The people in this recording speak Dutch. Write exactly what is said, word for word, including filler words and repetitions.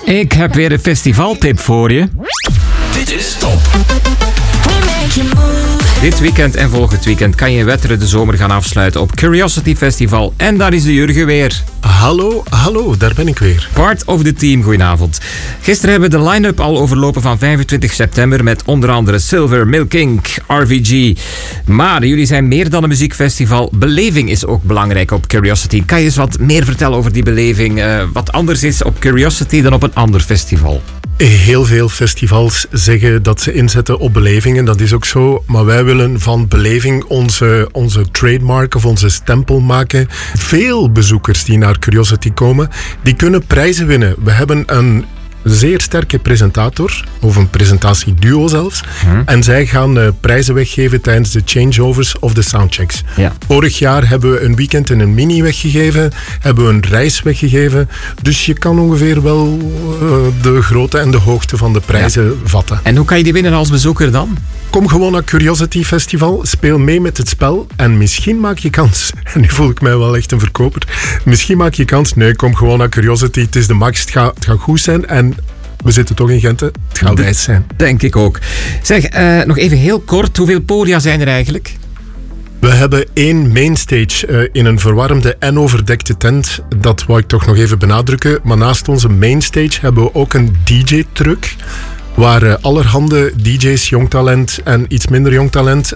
Ik heb weer een festivaltip voor je. Dit is Top. Dit weekend en volgend weekend kan je Wetteren de zomer gaan afsluiten op Curiosity Festival. En daar is de Jurgen weer. Hallo, hallo, daar ben ik weer. Part of the team, goedenavond. Gisteren hebben we de line-up al overlopen van vijfentwintig september met onder andere Silver, Milk Inc, R V G. Maar jullie zijn meer dan een muziekfestival. Beleving is ook belangrijk op Curiosity. Kan je eens wat meer vertellen over die beleving? Uh, wat anders is op Curiosity dan op een ander festival? Heel veel festivals zeggen dat ze inzetten op belevingen. Dat is ook zo. Maar wij willen van beleving onze, onze trademark of onze stempel maken. Veel bezoekers die naar Curiosity komen, die kunnen prijzen winnen. We hebben een zeer sterke presentator, of een presentatieduo zelfs. Hmm. En zij gaan uh, prijzen weggeven tijdens de changeovers of de soundchecks. Ja. Vorig jaar hebben we een weekend in een mini weggegeven, hebben we een reis weggegeven. Dus je kan ongeveer wel uh, de grootte en de hoogte van de prijzen ja. vatten. En hoe kan je die winnen als bezoeker dan? Kom gewoon naar Curiosity Festival, speel mee met het spel en misschien maak je kans. En nu voel ik mij wel echt een verkoper. Misschien maak je kans. Nee, kom gewoon naar Curiosity. Het is de max, het gaat, het gaat goed zijn en we zitten toch in Gent, het gaat wijs zijn. Denk ik ook. Zeg, uh, nog even heel kort, hoeveel podia zijn er eigenlijk? We hebben één mainstage uh, in een verwarmde en overdekte tent. Dat wou ik toch nog even benadrukken. Maar naast onze mainstage hebben we ook een D J-truck. Waar uh, allerhande D J's, jong talent en iets minder jong talent